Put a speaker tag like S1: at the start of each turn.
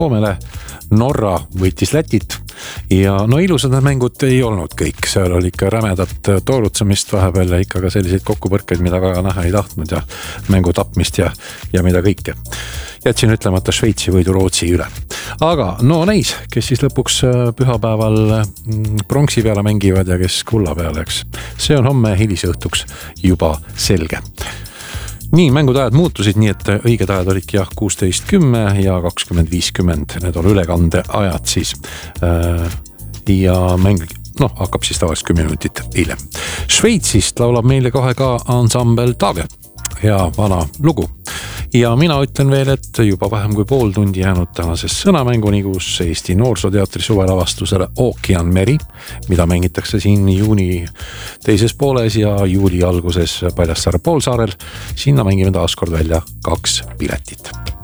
S1: Soomele, Norra võitis Lätit ja no ilusad need mängud ei olnud kõik, seal oli ikka rämedat toorutsamist vahepeal ja ikka ka selliseid kokkupõrkeid, mida väga näha ei tahtnud ja mängu tapmist ja mida kõike. Jätsin ütlemata Šveitsi võidu Rootsi üle. Aga no neis, kes siis lõpuks pühapäeval pronksi peale mängivad ja kes kulla peale, eks. See on homme hilisõhtuks juba selge. Nii, mängud ajad muutusid, nii et õiged ajad olidki 16.10 ja 20.50. Need on ülekande ajad siis. Ja mäng hakkab siis tavaliselt 10 minutit hiljem. Šveitsist laulab meile kohe ka ansambel Tage. Hea vana lugu. Ja mina ütlen veel, et juba vähem kui pool tundi jäänud tänases sõnamänguni, kus Eesti Noorsooteatri suvelavastusele Ookean Meri, mida mängitakse siin juuni teises pooles ja juuli alguses Paljassaare poolsaarel. Sinna mängime taas kord välja 2 piletit.